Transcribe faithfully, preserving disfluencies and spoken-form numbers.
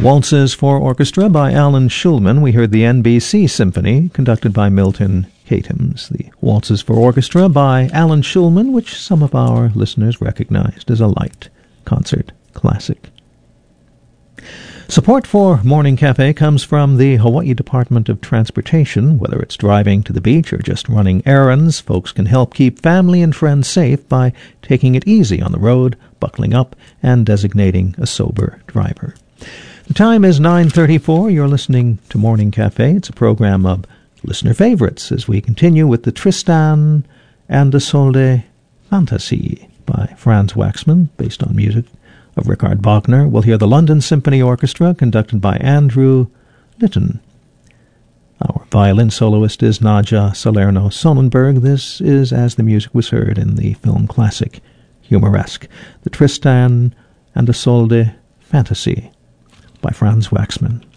Waltzes for Orchestra by Alan Shulman. We heard the N B C Symphony, conducted by Milton Katims. The Waltzes for Orchestra by Alan Shulman, which some of our listeners recognized as a light concert classic. Support for Morning Cafe comes from the Hawaii Department of Transportation. Whether it's driving to the beach or just running errands, folks can help keep family and friends safe by taking it easy on the road, buckling up, and designating a sober driver. The time is nine thirty-four. You're listening to Morning Cafe. It's a program of listener favorites as we continue with the Tristan and Isolde Fantasy by Franz Waxman, based on music of Richard Wagner. We'll hear the London Symphony Orchestra, conducted by Andrew Litton. Our violin soloist is Nadja Salerno-Sonnenberg. This is as the music was heard in the film classic Humoresque, the Tristan and Isolde Fantasy by Franz Waxman.